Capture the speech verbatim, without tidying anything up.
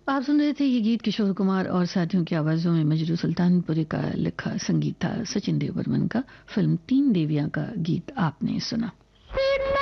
आप सुन रहे थे ये गीत किशोर कुमार और साथियों की आवाजों में। मजरू सुल्तानपुरी का लिखा संगीत था सचिन देव बर्मन का। फिल्म तीन देवियां का गीत आपने सुना।